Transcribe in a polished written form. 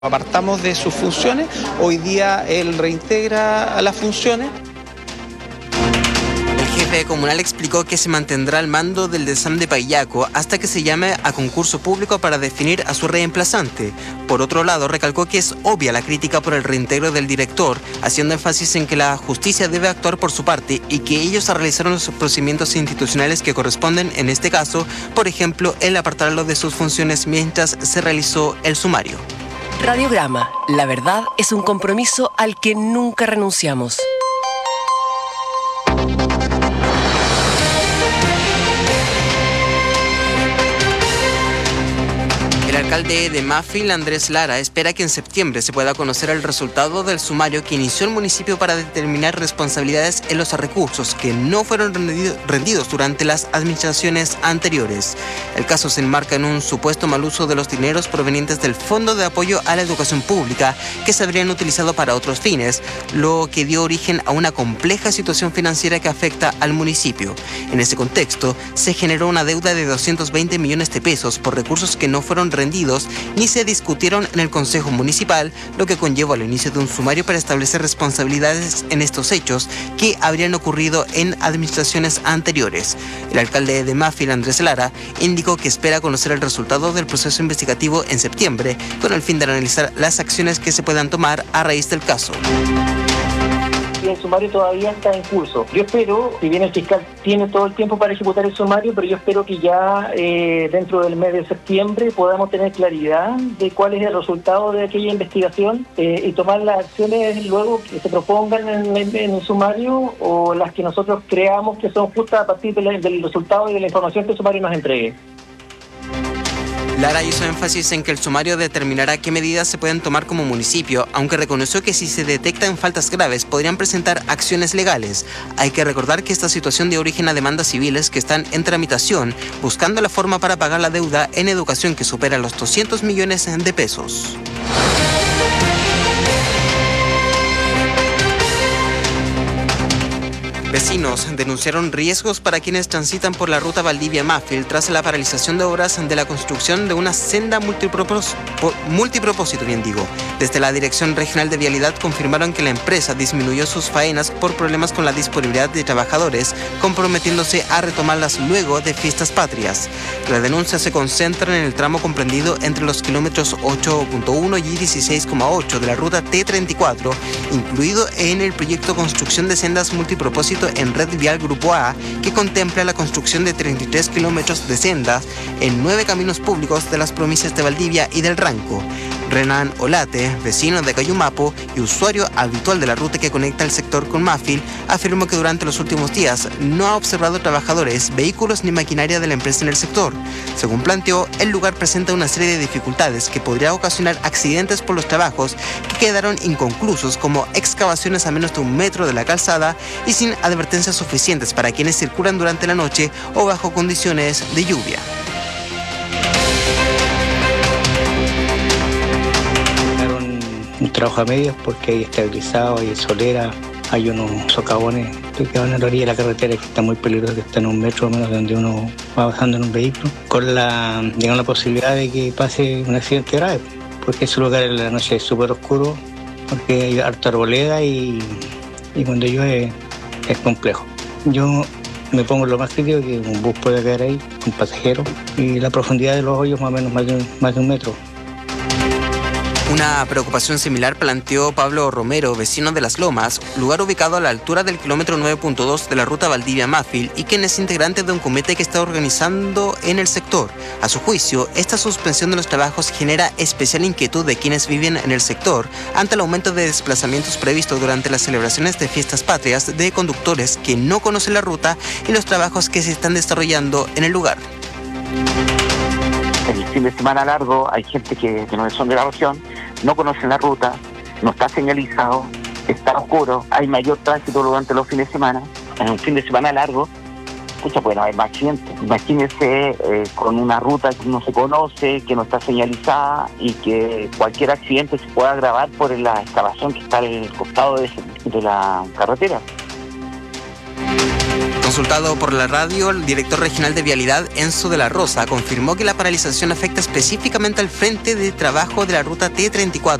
Apartamos de sus funciones, hoy día él reintegra las funciones. El jefe comunal explicó que se mantendrá al mando del DESAM de Payaco hasta que se llame a concurso público para definir a su reemplazante. Por otro lado, recalcó que es obvia la crítica por el reintegro del director, haciendo énfasis en que la justicia debe actuar por su parte y que ellos realizaron los procedimientos institucionales que corresponden, en este caso, por ejemplo, el apartarlo de sus funciones mientras se realizó el sumario. Radiograma, la verdad es un compromiso al que nunca renunciamos. El alcalde de Mafil, Andrés Lara, espera que en septiembre se pueda conocer el resultado del sumario que inició el municipio para determinar responsabilidades en los recursos que no fueron rendidos durante las administraciones anteriores. El caso se enmarca en un supuesto mal uso de los dineros provenientes del Fondo de Apoyo a la Educación Pública que se habrían utilizado para otros fines, lo que dio origen a una compleja situación financiera que afecta al municipio. En ese contexto, se generó una deuda de 220 millones de pesos por recursos que no fueron rendidos ni se discutieron en el Consejo Municipal, lo que conllevó al inicio de un sumario para establecer responsabilidades en estos hechos que habrían ocurrido en administraciones anteriores. El alcalde de Mafil, Andrés Lara, indicó que espera conocer el resultado del proceso investigativo en septiembre, con el fin de analizar las acciones que se puedan tomar a raíz del caso. El sumario todavía está en curso. Yo espero, si bien el fiscal tiene todo el tiempo para ejecutar el sumario, pero yo espero que ya dentro del mes de septiembre podamos tener claridad de cuál es el resultado de aquella investigación y tomar las acciones luego que se propongan en el sumario o las que nosotros creamos que son justas a partir del resultado y de la información que el sumario nos entregue. Lara hizo énfasis en que el sumario determinará qué medidas se pueden tomar como municipio, aunque reconoció que si se detectan faltas graves podrían presentar acciones legales. Hay que recordar que esta situación dio origen a demandas civiles que están en tramitación, buscando la forma para pagar la deuda en educación que supera los 200 millones de pesos. Vecinos denunciaron riesgos para quienes transitan por la ruta Valdivia-Mafil tras la paralización de obras de la construcción de una senda multipropósito. Desde la Dirección Regional de Vialidad confirmaron que la empresa disminuyó sus faenas por problemas con la disponibilidad de trabajadores, comprometiéndose a retomarlas luego de fiestas patrias. La denuncia se concentra en el tramo comprendido entre los kilómetros 8.1 y 16,8 de la ruta T34, incluido en el proyecto Construcción de Sendas Multipropósito en Red Vial Grupo A, que contempla la construcción de 33 kilómetros de sendas en 9 caminos públicos de las provincias de Valdivia y del Ranco. Renan Olate, vecino de Cayumapo y usuario habitual de la ruta que conecta el sector con Mafil, afirmó que durante los últimos días no ha observado trabajadores, vehículos ni maquinaria de la empresa en el sector. Según planteó, el lugar presenta una serie de dificultades que podría ocasionar accidentes por los trabajos que quedaron inconclusos, como excavaciones a menos de 1 metro de la calzada y sin advertencias suficientes para quienes circulan durante la noche o bajo condiciones de lluvia. Un trabajo a medias porque hay estabilizado, hay solera, hay unos socavones que van a la orilla de la carretera que está muy peligroso, que están a 1 metro o menos de donde uno va bajando en un vehículo, con la posibilidad de que pase un accidente grave, porque ese lugar en la noche es súper oscuro, porque hay harta arboleda y cuando llueve es complejo. Yo me pongo lo más crítico que un bus puede caer ahí, un pasajero, y la profundidad de los hoyos más o menos más de 1 metro. Una preocupación similar planteó Pablo Romero, vecino de Las Lomas, lugar ubicado a la altura del kilómetro 9.2 de la ruta Valdivia-Mafil y quien es integrante de un comité que está organizando en el sector. A su juicio, esta suspensión de los trabajos genera especial inquietud de quienes viven en el sector ante el aumento de desplazamientos previsto durante las celebraciones de fiestas patrias de conductores que no conocen la ruta y los trabajos que se están desarrollando en el lugar. El fin de semana largo hay gente que no son de la región, no conocen la ruta, no está señalizado, está oscuro, hay mayor tránsito durante los fines de semana. En un fin de semana largo, pueden haber más accidentes. Imagínense con una ruta que no se conoce, que no está señalizada y que cualquier accidente se pueda agravar por la excavación que está al costado de la carretera. Consultado por la radio, el director regional de Vialidad, Enzo de la Rosa, confirmó que la paralización afecta específicamente al frente de trabajo de la ruta T34,